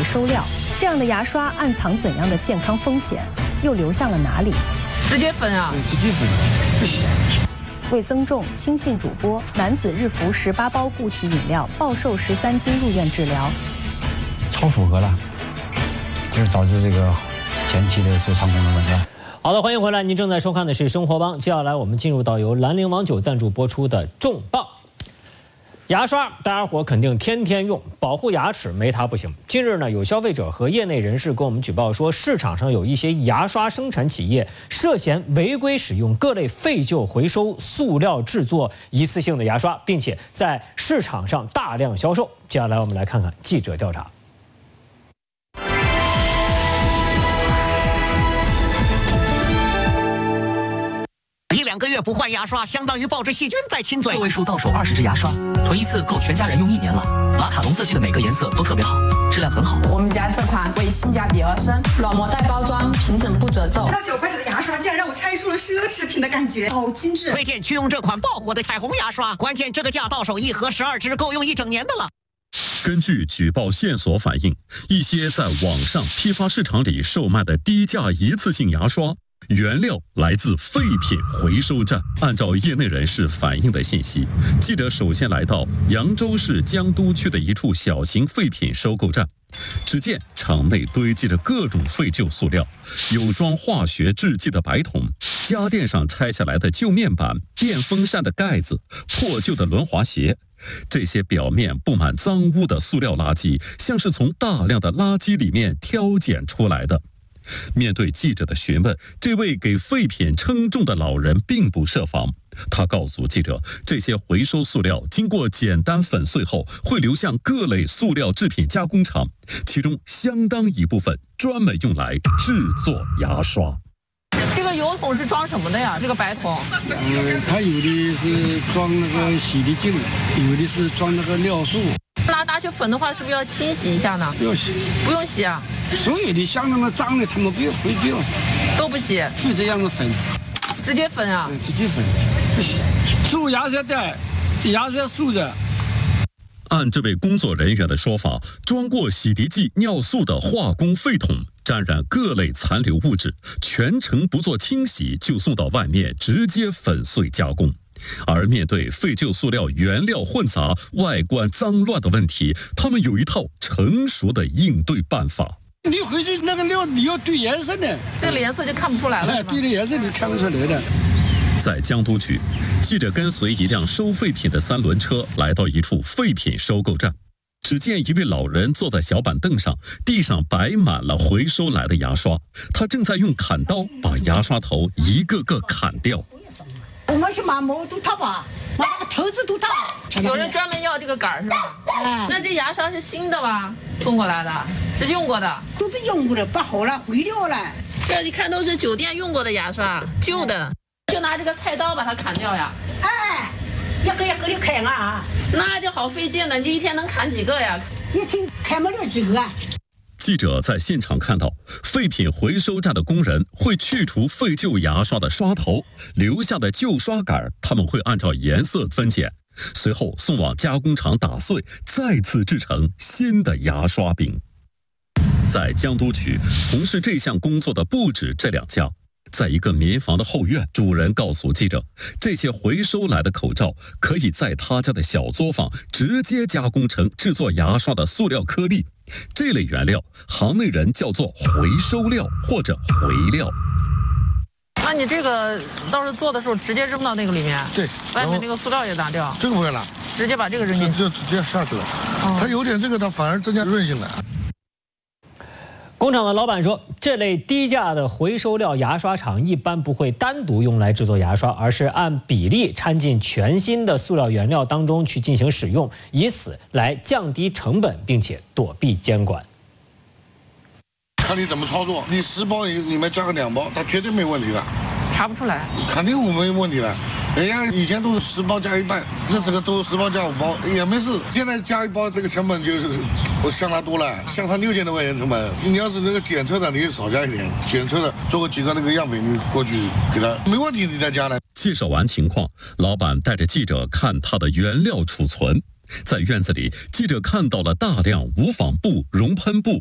回收料。这样的牙刷暗藏怎样的健康风险？又流向了哪里？ 直接分啊！ 直接分，不行。 为增重，轻信主播男子日服18包固体饮料，暴瘦13斤入院治疗。 超负荷了，就是导致这个前期的这肠功能紊乱。 好的，欢迎回来，您正在收看的是《生活帮》，接下来我们进入到由兰陵王酒赞助播出的重磅。牙刷，大家伙肯定天天用，保护牙齿没它不行。近日呢，有消费者和业内人士跟我们举报说，市场上有一些牙刷生产企业涉嫌违规使用各类废旧回收塑料制作一次性的牙刷，并且在市场上大量销售。接下来我们来看看记者调查。 1-2个月不换牙刷，相当于抱着细菌在亲嘴。 个位数到手20支牙刷，囤一次够全家人用1年了。马卡龙色系的每个颜色都特别好，质量很好。 我们家这款为性价比而生，软膜袋包装，平整不褶皱。 那9块9的牙刷竟然让我拆出了奢侈品的感觉，好精致！ 推荐去用这款爆火的彩虹牙刷，关键这个价到手1盒12支，够用1整年的了。 根据举报线索反映，一些在网上批发市场里售卖的低价一次性牙刷，原料来自废品回收站。按照业内人士反映的信息，记者首先来到扬州市江都区的一处小型废品收购站。只见场内堆积着各种废旧塑料，有装化学制剂的白桶，家电上拆下来的旧面板，电风扇的盖子，破旧的轮滑鞋。这些表面布满脏污的塑料垃圾，像是从大量的垃圾里面挑拣出来的。面对记者的询问，这位给废品称重的老人并不设防。他告诉记者，这些回收塑料经过简单粉碎后，会流向各类塑料制品加工厂，其中相当一部分专门用来制作牙刷。 这个油桶是装什么的呀？这个白桶？ 它有的是装那个洗涤精，有的是装那个尿素。 拿去粉的话，是不是要清洗一下呢？ 不用洗， 不用洗啊。 所有的像那么脏的，他们不用洗， 都不洗， 就这样子粉， 直接粉啊？ 直接粉，不洗。漱牙刷袋，这牙刷漱着。 按这位工作人员的说法，装过洗涤剂、尿素的化工废桶沾染各类残留物质，全程不做清洗就送到外面直接粉碎加工。而面对废旧塑料原料混杂、外观脏乱的问题，他们有一套成熟的应对办法。 你回去那个料你要对颜色的， 这个颜色就看不出来了。 对的颜色你看不出来的。 在江都区，记者跟随一辆收废品的3轮车来到一处废品收购站，只见一位老人坐在小板凳上，地上摆满了回收来的牙刷，他正在用砍刀把牙刷头一个个砍掉。 我们是把毛都掏吧，把那个头子都掏。 有人专门要这个杆是吧？那这牙刷是新的吧？送过来的，是用过的？ 都是用过的，不好了，毁掉了。 这一看都是酒店用过的牙刷，旧的，就拿这个菜刀把它砍掉呀。 哎，一个的砍啊， 那就好费劲了，你一天能砍几个呀？ 一天砍不了几个。 记者在现场看到，废品回收站的工人会去除废旧牙刷的刷头，留下的旧刷杆，他们会按照颜色分拣，随后送往加工厂打碎，再次制成新的牙刷柄。在江都区，从事这项工作的不止这2家。在一个民房的后院，主人告诉记者，这些回收来的口罩可以在他家的小作坊直接加工成制作牙刷的塑料颗粒。这类原料，行内人叫做回收料或者回料。 那你这个到时候做的时候直接扔到那个里面？ 对， 外面那个塑料也拿掉？ 这个不会了， 直接把这个扔进去， 就直接下去了。它有点这个，它反而增加韧性了。 工厂的老板说，这类低价的回收料牙刷厂一般不会单独用来制作牙刷，而是按比例掺进全新的塑料原料当中去进行使用，以此来降低成本，并且躲避监管。 看你怎么操作，你10包里面加个2包，它绝对没问题的。 查不出来， 肯定没问题的。人家以前都是10包加1半，那这个都10包加5包也没事。现在加1包这个成本就是相当多了，相当6000多块钱成本。你要是那个检测的，你少加一点，检测的做个几个那个样品，你过去给他没问题，你再加来。 介绍完情况，老板带着记者看他的原料储存。在院子里，记者看到了大量无纺布、熔喷布、